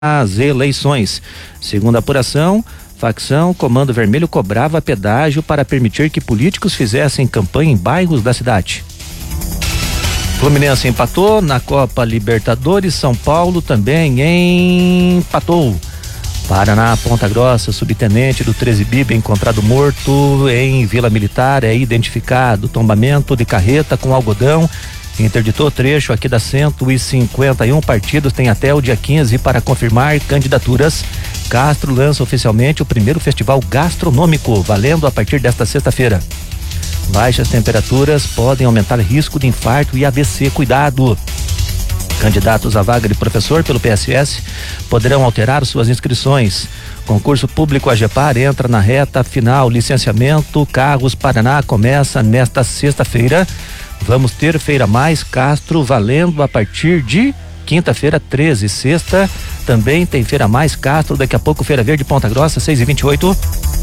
as eleições. Segundo a apuração, facção Comando Vermelho cobrava pedágio para permitir que políticos fizessem campanha em bairros da cidade. Fluminense empatou na Copa Libertadores, São Paulo também empatou. Paraná, Ponta Grossa, subtenente do 13 Biba encontrado morto em Vila Militar, é identificado. Tombamento de carreta com algodão interditou trecho aqui das 151 partidos, tem até o dia 15 para confirmar candidaturas. Castro lança oficialmente o primeiro festival gastronômico, valendo a partir desta sexta-feira. Baixas temperaturas podem aumentar risco de infarto e AVC, cuidado. Candidatos à vaga de professor pelo PSS poderão alterar suas inscrições. Concurso público AGEPAR entra na reta final. Licenciamento Carros Paraná começa nesta sexta-feira. Vamos ter Feira Mais Castro valendo a partir de quinta-feira, 13. Sexta também tem Feira Mais Castro. Daqui a pouco Feira Verde Ponta Grossa, 6h28.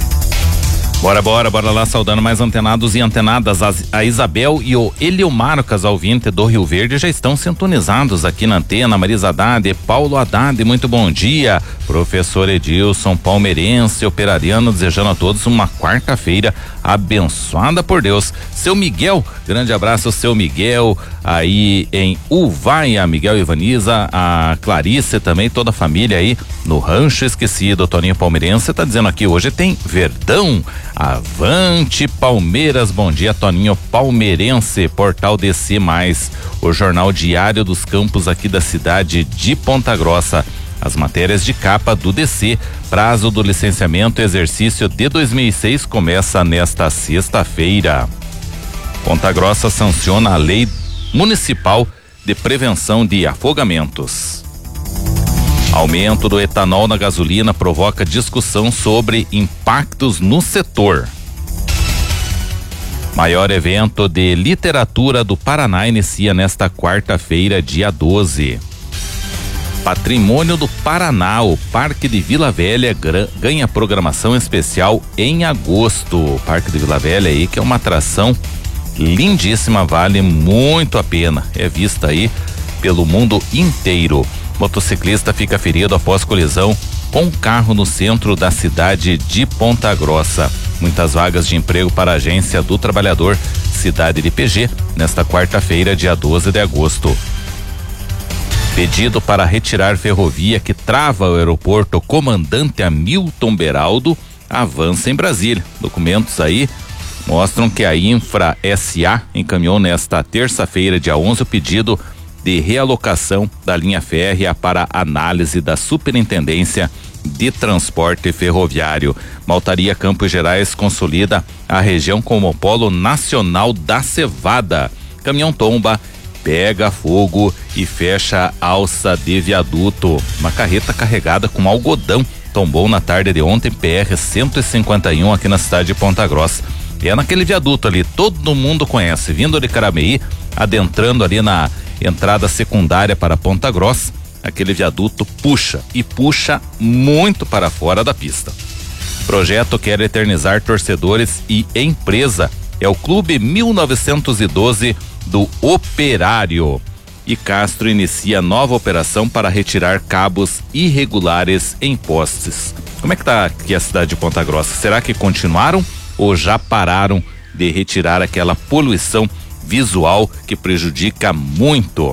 Bora lá, saudando mais antenados e antenadas. A Isabel e o Eliomar, casal 20 do Rio Verde, já estão sintonizados aqui na antena. Marisa Haddad, Paulo Haddad, muito bom dia. Professor Edilson, palmeirense, operariano, desejando a todos uma quarta-feira abençoada por Deus. Seu Miguel, grande abraço, seu Miguel, aí em Uvaia, Miguel e Ivaniza, a Clarice também, toda a família aí no Rancho Esquecido. Toninho Palmeirense tá dizendo aqui, hoje tem Verdão. Avante Palmeiras, bom dia, Toninho Palmeirense. Portal DC+, o jornal diário dos campos aqui da cidade de Ponta Grossa. As matérias de capa do DC, prazo do licenciamento exercício de 2006 começa nesta sexta-feira. Ponta Grossa sanciona a lei municipal de prevenção de afogamentos. Aumento do etanol na gasolina provoca discussão sobre impactos no setor. Maior evento de literatura do Paraná inicia nesta quarta-feira, dia 12. Patrimônio do Paraná, o Parque de Vila Velha ganha programação especial em agosto. O Parque de Vila Velha aí, que é uma atração lindíssima, vale muito a pena. É vista aí pelo mundo inteiro. Motociclista fica ferido após colisão com um carro no centro da cidade de Ponta Grossa. Muitas vagas de emprego para a Agência do Trabalhador, cidade de PG, nesta quarta-feira, dia 12 de agosto. Pedido para retirar ferrovia que trava o aeroporto Comandante Hamilton Beraldo avança em Brasília. Documentos aí mostram que a Infra SA encaminhou nesta terça-feira, dia 11, o pedido de realocação da linha férrea para análise da Superintendência de Transporte Ferroviário. Maltaria Campos Gerais consolida a região como polo nacional da cevada. Caminhão tomba, pega fogo e fecha alça de viaduto. Uma carreta carregada com algodão tombou na tarde de ontem, PR 151, aqui na cidade de Ponta Grossa. É naquele viaduto ali, todo mundo conhece, vindo de Carameí, adentrando ali na entrada secundária para Ponta Grossa. Aquele viaduto puxa muito para fora da pista. Projeto quer eternizar torcedores e empresa. É o Clube 1912 do Operário. E Castro inicia nova operação para retirar cabos irregulares em postes. Como é que tá aqui a cidade de Ponta Grossa? Será que continuaram ou já pararam de retirar aquela poluição visual que prejudica muito?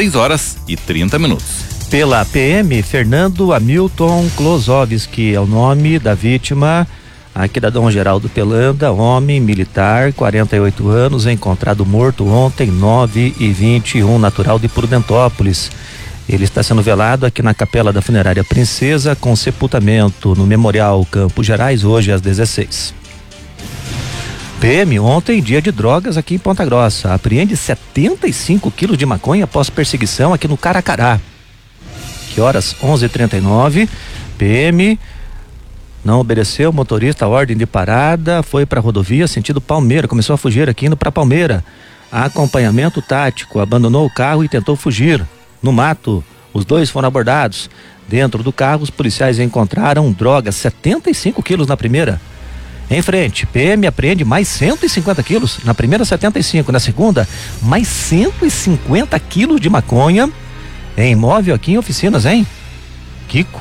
6h30. Pela PM, Fernando Hamilton Klosowski é o nome da vítima aqui da Dom Geraldo Pelanda, homem militar, 48 anos, encontrado morto ontem, 9h21, natural de Prudentópolis. Ele está sendo velado aqui na Capela da Funerária Princesa, com sepultamento no Memorial Campos Gerais, hoje às 16. PM, ontem, dia de drogas aqui em Ponta Grossa. Apreende 75 quilos de maconha após perseguição aqui no Caracará. Que horas? 11h39. PM não obedeceu o motorista a ordem de parada, foi para a rodovia sentido Palmeira, começou a fugir aqui indo para Palmeira. Acompanhamento tático, abandonou o carro e tentou fugir. No mato, os dois foram abordados. Dentro do carro, os policiais encontraram drogas, 75 quilos na primeira. Em frente, PM apreende mais 150 quilos. Na primeira, 75. Na segunda, mais 150 quilos de maconha. Em imóvel aqui em Oficinas, hein? Que